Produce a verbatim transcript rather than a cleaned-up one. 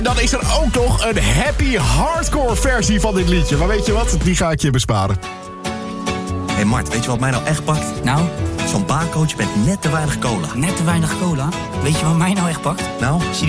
Dan is er ook nog een happy hardcore versie van dit liedje. Maar weet je wat? Die ga ik je besparen. Hé hey Mart, weet je wat mij nou echt pakt? Nou? Zo'n baarcoach met net te weinig cola. Net te weinig cola? Weet je wat mij nou echt pakt? Nou? Zie